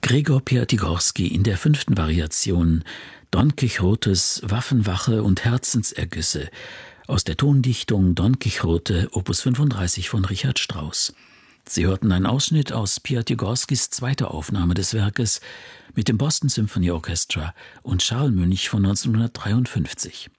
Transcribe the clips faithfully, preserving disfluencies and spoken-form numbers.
Gregor Piatigorsky in der fünften Variation Don Quixotes Waffenwache und Herzensergüsse aus der Tondichtung Don Quixote Opus fünfunddreißig von Richard Strauss. Sie hörten einen Ausschnitt aus Piatigorskys zweiter Aufnahme des Werkes mit dem Boston Symphony Orchestra und Charles Münch von neunzehnhundertdreiundfünfzig.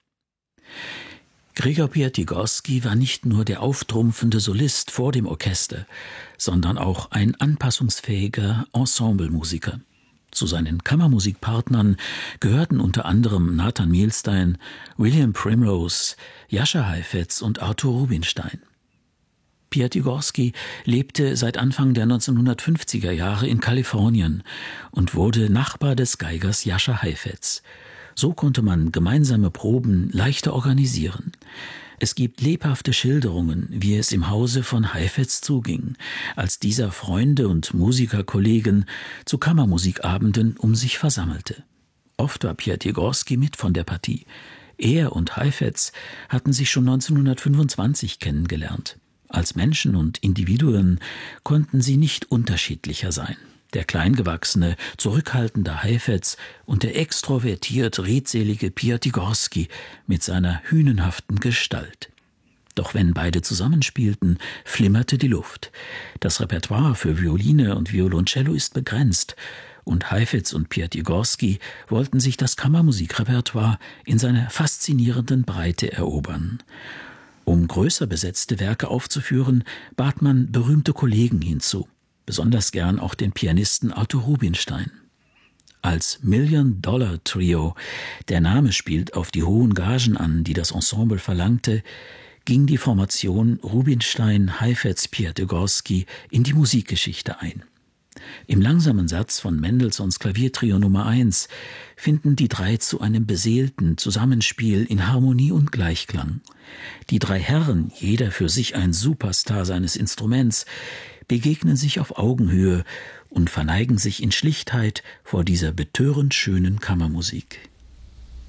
Gregor Piatigorsky war nicht nur der auftrumpfende Solist vor dem Orchester, sondern auch ein anpassungsfähiger Ensemblemusiker. Zu seinen Kammermusikpartnern gehörten unter anderem Nathan Milstein, William Primrose, Jascha Heifetz und Arthur Rubinstein. Piatigorsky lebte seit Anfang der neunzehnhundertfünfziger Jahre in Kalifornien und wurde Nachbar des Geigers Jascha Heifetz. So konnte man gemeinsame Proben leichter organisieren. Es gibt lebhafte Schilderungen, wie es im Hause von Heifetz zuging, als dieser Freunde und Musikerkollegen zu Kammermusikabenden um sich versammelte. Oft war Piatigorsky mit von der Partie. Er und Heifetz hatten sich schon neunzehnhundertfünfundzwanzig kennengelernt. Als Menschen und Individuen konnten sie nicht unterschiedlicher sein. Der kleingewachsene, zurückhaltende Heifetz und der extrovertiert redselige Piatigorsky mit seiner hünenhaften Gestalt. Doch wenn beide zusammenspielten, flimmerte die Luft. Das Repertoire für Violine und Violoncello ist begrenzt, und Heifetz und Piatigorsky wollten sich das Kammermusikrepertoire in seiner faszinierenden Breite erobern. Um größer besetzte Werke aufzuführen, bat man berühmte Kollegen hinzu. Besonders gern auch den Pianisten Arthur Rubinstein. Als Million-Dollar-Trio, der Name spielt auf die hohen Gagen an, die das Ensemble verlangte, ging die Formation Rubinstein, Heifetz, Piatigorsky in die Musikgeschichte ein. Im langsamen Satz von Mendelssohns Klaviertrio Nummer eins finden die drei zu einem beseelten Zusammenspiel in Harmonie und Gleichklang. Die drei Herren, jeder für sich ein Superstar seines Instruments, begegnen sich auf Augenhöhe und verneigen sich in Schlichtheit vor dieser betörend schönen Kammermusik.